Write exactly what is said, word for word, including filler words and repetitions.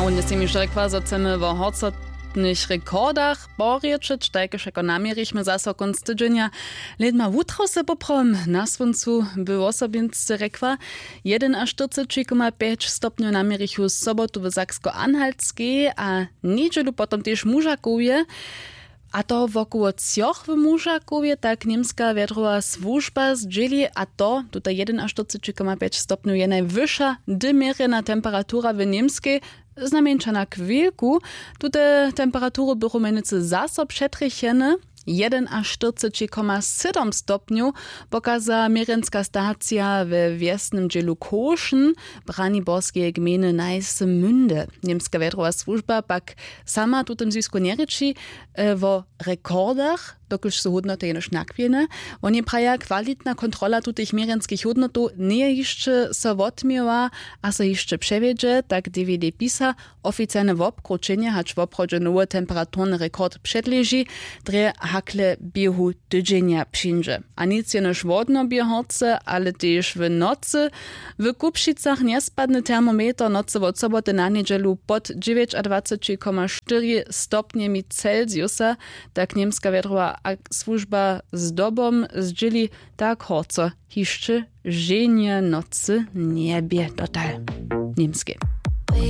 On jest mi rzekła, że chcemy w horcotnych rekordach borieczyć, tak jak namieriliśmy zase konc tydzienia. Ledma jutro se poprom na słońcu był osobięcy rekła. jeden a czterdzieści przecinek pięć stopniu namieriliśmy w sobotu w Saksko-Anhaltskiej, a niedzielu potom też Mużakowie. A to wokół cioch w Mużakowie, tak niemska wiatrowa służba zdzieli, a to tutaj jeden a czterdzieści przecinek pięć stopniu je najwyższa dymierena temperatura w niemskiej, znamienczana k wielku. Tutaj temperatury były mienicy zaso przetrychene. jeden a czterdzieści przecinek siedem stopniu pokaza mierenska stacja w wiesnym dzielu Koschen, Braniborskiej gminy Neisse-Münde. Niemska wiatrowa służba pak sama tu tym związku nie ryczy o rekordach, dokąd są hodnoty jenoż nakwiene. Oni praja kwalitna kontrola tutych mierenskich hodnotów nie jeszcze so odmiała, a so jeszcze przewiedzie, tak D V D pisa, oficjalne wopkroczenie, hacz woprodze nowy temperaturny rekord przedleży, dre hakle biehu tydzienia przyjdzie. A nic jenoż wodno biehoce, ale też w nocy. W Kupšicach nie spadny termometer nocy od soboty na niedzielu pod dwadzieścia dziewięć przecinek cztery stopniami Celsjusa, tak niemska wiatrowa służba z dobą zdzieli tak horco, jeszcze żenie nocy niebie total niemskie.